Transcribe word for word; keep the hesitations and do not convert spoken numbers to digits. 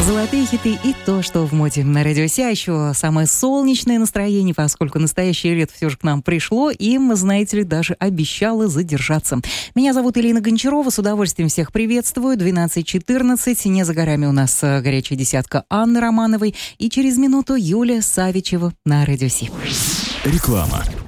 Золотые хиты и то, что в моде на Радио Си. А еще самое солнечное настроение, поскольку настоящее лето все же к нам пришло, и, знаете ли, даже обещало задержаться. Меня зовут Элина Гончарова, с удовольствием всех приветствую. двенадцать четырнадцать, не за горами у нас горячая десятка Анны Романовой, и через минуту Юлия Савичева на Радио Си. Реклама.